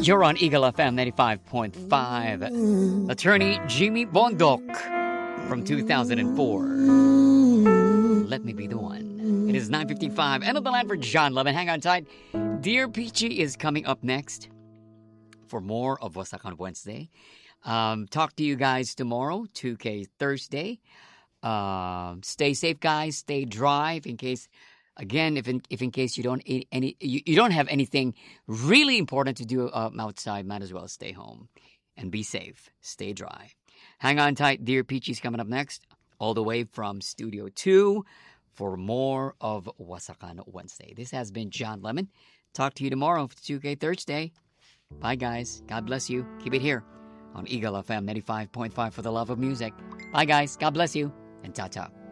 You're on Eagle FM 95.5. Attorney Jimmy Bondok from 2004. Let me be the one. It is 9:55. End of the line for John Levin. Hang on tight. Dear Peachy is coming up next for more of Wasakan Wednesday. Talk to you guys tomorrow, 2K Thursday. Stay safe, guys. Stay dry. In case, again, if in case you don't eat you don't have anything really important to do outside, might as well stay home and be safe. Stay dry. Hang on tight. Dear Peachy's coming up next, all the way from Studio 2 for more of Wasakan Wednesday. This has been John Lemon. Talk to you tomorrow for 2K Thursday. Bye, guys. God bless you. Keep it here on Eagle FM 95.5 for the love of music. Bye, guys. God bless you. And ta-ta.